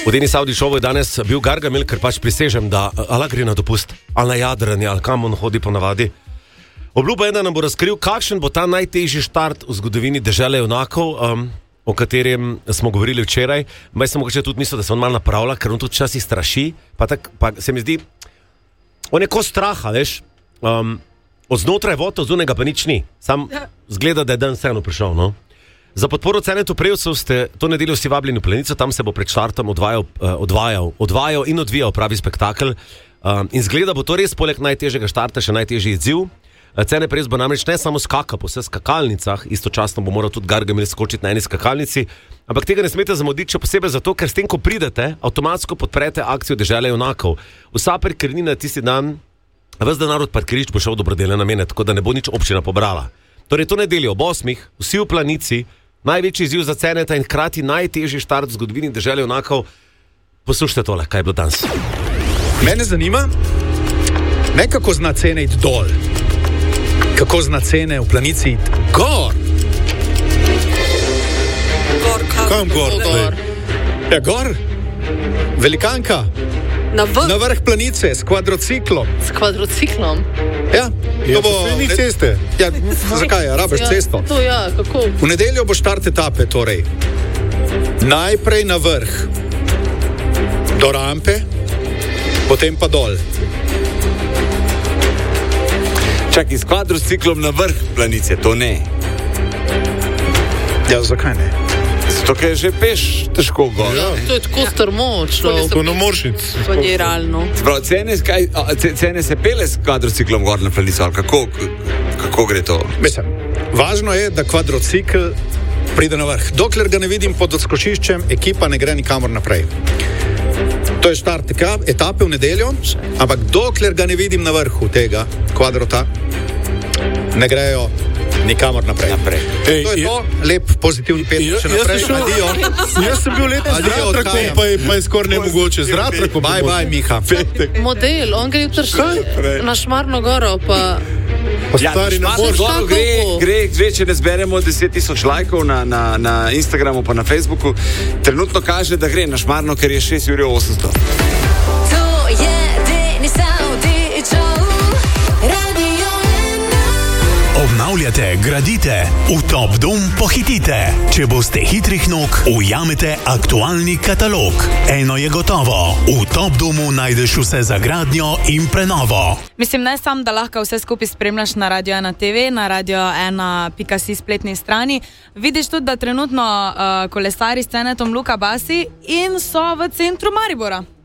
V Deni Saudi šovu je danes bil Gargamel, ker pač prisežem, da ali gre na dopust, ali na jadranje, ali kam on hodi po navadi. Obljuba je, da nam bo razkril, kakšen bo ta najtežji štart v zgodovini dežele junakov, o katerem smo govorili včeraj. Maj sem mogoče tudi mislil, da se on malo napravlja, ker on tudi včasih straši, pa se mi zdi, on je ko straha, veš, od znotraj vod, od zunega pa nič ni. Sam zgleda, da je dan vseeno prišel, no. Za podporo Cenetu Prevcev ste to nedeljo vsi vabljeni v Planico, tam se bo pred štartom odvajal in odvijal pravi spektakel. In zgleda bo to res poleg najtežjega štarta še najtežji izziv. Cene Prevc bo namreč ne samo skaka po vseh skakalnicah, istočasno bo moral tudi Gargamel skočiti na eni skakalnici, ampak tega ne smete zamuditi, še posebej zato, ker s tem, ko pridete, avtomatsko podprete akcijo Dežele junakov. Vsa parkirnina tisti dan, ves denar od parkirišč bo šel v dobrodelne namene, tako da ne bo nič občina pobrala. Torej to nedeljo ob 8, vsi v Planici, največji izziv za Ceneta in hkrati najtežji štart v zgodovini Dežele junakov. Poslušajte tole, kaj je bilo danes. Mene zanima, ne kako zna cene iti dol, kako zna cene v Planici iti gor. Kam gor? Ja, gor. Velikanka. Na vrh Planice s kvadrociklom. S kvadrociklom? Ja, to bo ni ceste. Ja, zakaj? Rabiš cesto. To ja, kako? V nedeljo bo štart etape, torej. Najprej na vrh. Do rampe, potem pa dol. Čakaj, s kvadrociklom na vrh Planice, to ne. Ja, zakaj ne? Zato, ker je že peš težko gor. Ja, to je tako strmočno. To ne moreš iti. To ni realno. Sprav, cene se pele s kvadrociklom gor na Planico, ali kako gre to? Mislim, važno je, da kvadrocikl pride na vrh. Dokler ga ne vidim pod odskočiščem, ekipa ne gre nikamor naprej. To je štart etape v nedeljo, ampak dokler ga ne vidim na vrhu tega kvadrota, ne grejo nikamor naprej. To je to, lep, pozitivni petek še naprej. Jaz sem bil letos z ratrakom, pa je skoraj nemogoče. Z ratrakom. Bye, Miha. Model, on gre jutri na Šmarno goro, pa... Stari na Šmarno gre, če ne zberemo 10,000 lajkov na Instagramu pa na Facebooku, trenutno kaže, da gre na Šmarno, ker je 6,800 €. To je Deni Saudi Show, Radio 1. Obnavljate, gradite, v Top Dom pohitite. Če boste hitrih nog, ujamete aktualni katalog. Eno je gotovo, v Top Domu najdeš vse za gradnjo in prenovo. Mislim, ne sam, da lahko vse skupaj spremljaš na Radio 1 TV, na radio1.si spletni strani. Vidiš tudi, da trenutno kolesari s Cenetom Luka Basi in so v centru Maribora.